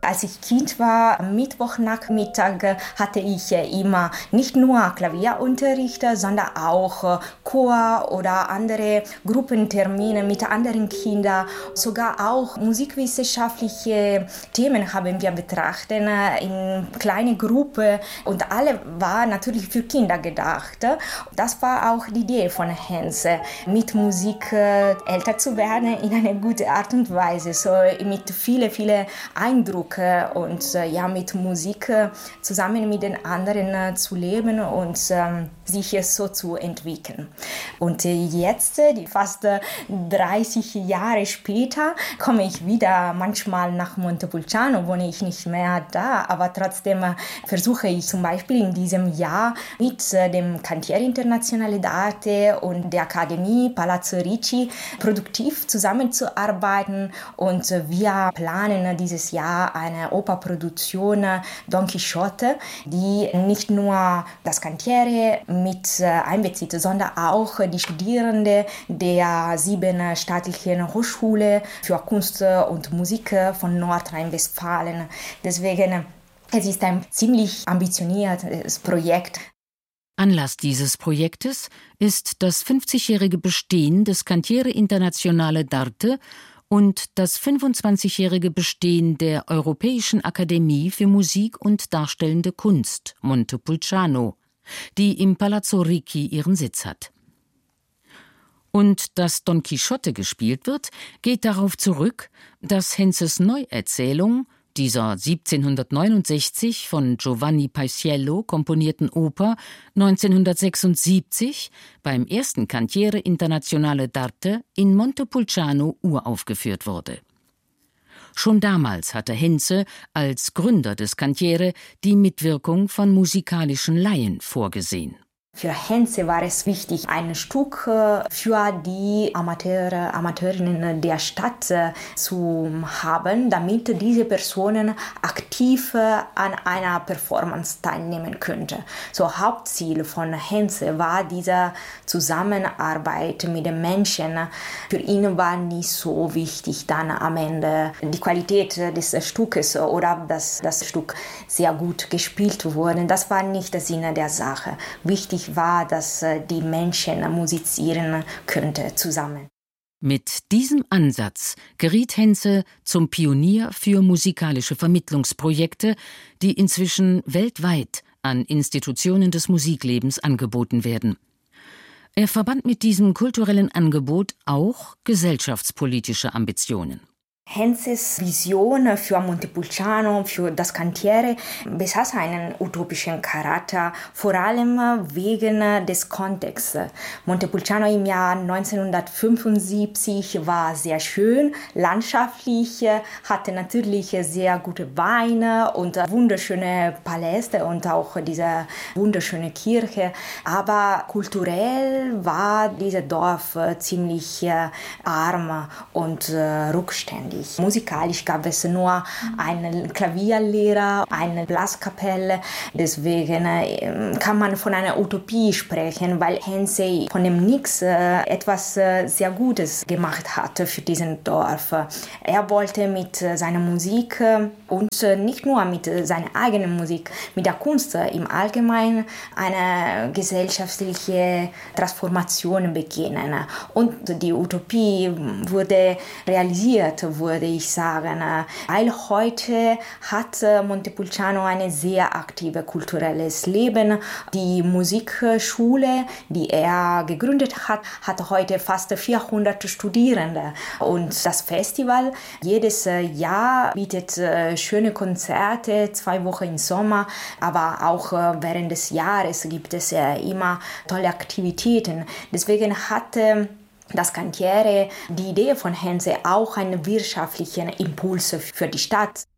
Als ich Kind war, am Mittwochnachmittag hatte ich immer nicht nur Klavierunterricht, sondern auch Chor oder andere Gruppentermine mit anderen Kindern. Sogar auch musikwissenschaftliche Themen haben wir betrachtet in kleine Gruppen und alle war natürlich für Kinder gedacht. Das war auch die Idee von Hans, mit Musik älter zu werden in einer guten Art und Weise, so mit vielen Eindrücken und mit Musik zusammen mit den anderen zu leben und sich so zu entwickeln. Und jetzt, fast 30 Jahre später, komme ich wieder manchmal nach Montepulciano, wohne ich nicht mehr da, aber trotzdem versuche ich zum Beispiel in diesem Jahr mit dem Cantiere Internazionale d'Arte und der Akademie Palazzo Ricci produktiv zusammenzuarbeiten und wir planen dieses Jahr eine Operproduktion Don Quixote, die nicht nur das Cantiere mit einbezieht, sondern auch die Studierenden der 7 staatlichen Hochschule für Kunst und Musik von Nordrhein-Westfalen. Deswegen, es ist ein ziemlich ambitioniertes Projekt. Anlass dieses Projektes ist das 50-jährige Bestehen des Cantiere Internazionale d'Arte und das 25-jährige Bestehen der Europäischen Akademie für Musik und Darstellende Kunst Montepulciano, die im Palazzo Ricci ihren Sitz hat. Und dass Don Quixote gespielt wird, geht darauf zurück, dass Henzes Neuerzählung dieser 1769 von Giovanni Paisiello komponierten Oper 1976 beim ersten Cantiere Internazionale d'Arte in Montepulciano uraufgeführt wurde. Schon damals hatte Henze als Gründer des Cantiere die Mitwirkung von musikalischen Laien vorgesehen. Für Henze war es wichtig, ein Stück für die Amateurinnen der Stadt zu haben, damit diese Personen aktiv an einer Performance teilnehmen könnten. So Hauptziel von Henze war diese Zusammenarbeit mit den Menschen. Für ihn war nicht so wichtig dann am Ende die Qualität des Stückes oder dass das Stück sehr gut gespielt wurde. Das war nicht der Sinn der Sache. Wichtig war, dass die Menschen musizieren könnten zusammen. Mit diesem Ansatz geriet Henze zum Pionier für musikalische Vermittlungsprojekte, die inzwischen weltweit an Institutionen des Musiklebens angeboten werden. Er verband mit diesem kulturellen Angebot auch gesellschaftspolitische Ambitionen. Henzes Vision für Montepulciano, für das Cantiere, besaß einen utopischen Charakter, vor allem wegen des Kontexts. Montepulciano im Jahr 1975 war sehr schön, landschaftlich, hatte natürlich sehr gute Weine und wunderschöne Paläste und auch diese wunderschöne Kirche. Aber kulturell war dieses Dorf ziemlich arm und rückständig. Musikalisch gab es nur einen Klavierlehrer, eine Blaskapelle. Deswegen kann man von einer Utopie sprechen, weil Henze von dem Nix etwas sehr Gutes gemacht hat für diesen Dorf. Er wollte mit seiner Musik und nicht nur mit seiner eigenen Musik, mit der Kunst im Allgemeinen eine gesellschaftliche Transformation beginnen. Und die Utopie wurde realisiert, würde ich sagen, weil heute hat Montepulciano ein sehr aktives kulturelles Leben. Die Musikschule, die er gegründet hat, hat heute fast 400 Studierende. Und das Festival jedes Jahr bietet schöne Konzerte, 2 Wochen im Sommer, aber auch während des Jahres gibt es immer tolle Aktivitäten. Deswegen hat das Cantiere, die Idee von Henze, auch einen wirtschaftlichen Impuls für die Stadt.